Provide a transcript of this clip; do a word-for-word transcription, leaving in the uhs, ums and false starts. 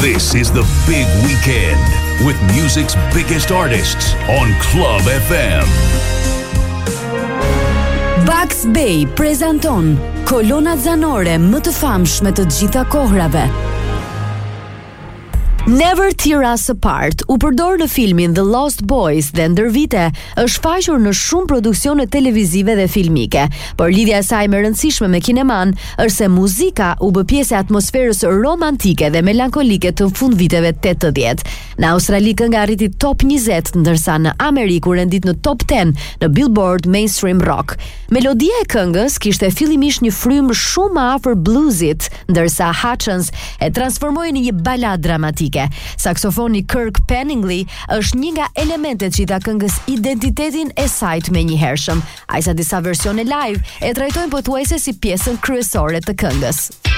This is the big weekend with music's biggest artists on Club F M. Bugs Bay prezanton kolonat zanore më të famshme të gjitha kohrave. Never Tear Us Apart u përdor në filmin The Lost Boys dhe ndër vite është shfaqur në shumë produksione televizive dhe filmike, por lidhja e saj më rëndësishme me kineman është se muzika u bë pjesë e atmosferës romantike dhe melankolike të fundviteve tetëdhjetë. Në Australi kënga arriti top njëzet, ndërsa në Amerikë u rendit në top ten në Billboard Mainstream Rock. Melodia e këngës kishte fillimisht një frymë shumë më afër bluesit, ndërsa Hutchins e transformoi në një balad dramatike. Saksofoni Kirk Penningley është një nga elementet që i dha këngës identitetin e saj të menjëhershëm. Ajsa disa versione live e trajtojnë pothuajse si pjesën kryesore të këngës.